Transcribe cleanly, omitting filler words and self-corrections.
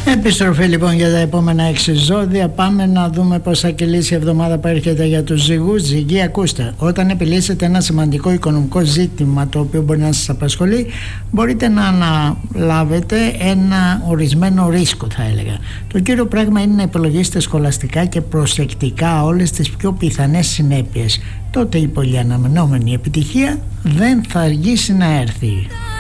Επιστροφή λοιπόν για τα επόμενα 6 ζώδια. Πάμε να δούμε πώς θα κυλήσει η εβδομάδα που έρχεται για τους ζυγούς. Ζυγοί, ακούστε, όταν επιλύσετε ένα σημαντικό οικονομικό ζήτημα το οποίο μπορεί να σας απασχολεί, μπορείτε να αναλάβετε ένα ορισμένο ρίσκο, θα έλεγα. Το κύριο πράγμα είναι να υπολογίσετε σχολαστικά και προσεκτικά όλες τις πιο πιθανές συνέπειες. Τότε η πολύ αναμενόμενη επιτυχία δεν θα αργήσει να έρθει.